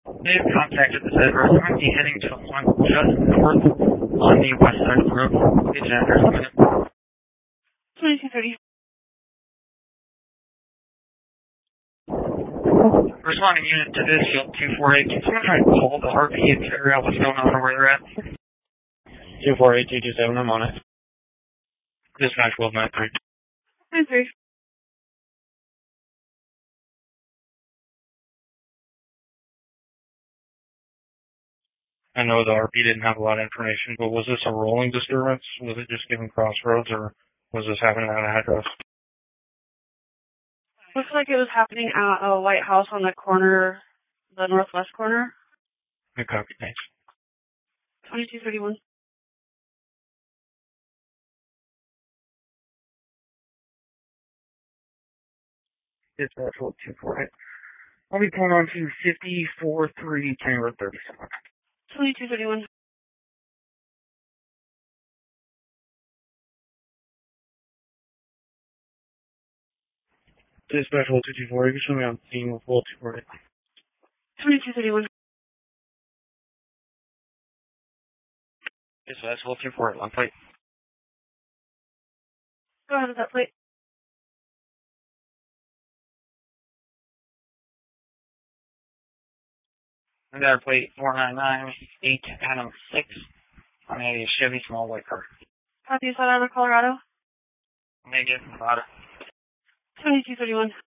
They have contacted this address. I'm be heading to one just north on the west side of the road. It's an address in a minute. 2230. Responding unit to this, field 248. Can someone try to call the RP and figure out what's going on or where they're at? 248-227, I'm on it. Dispatch 1293. 93. I know the RP didn't have a lot of information, but was this a rolling disturbance? Was it just given crossroads, or was this happening at an address? Looks like it was happening at a White House on the corner, the northwest corner. Good copy, thanks. 2231. Dispatch 1248. I'll be pulling on to 54-3 Tango 37. 2231. Dispatch 1224, you can show me on scene with 1248. 2231. Dispatch 1224, on plate. Go ahead with that plate. I got a plate 499-8 Adam 6 on a Chevy small white car. Copy, South Colorado. Negative, Nevada. 2231.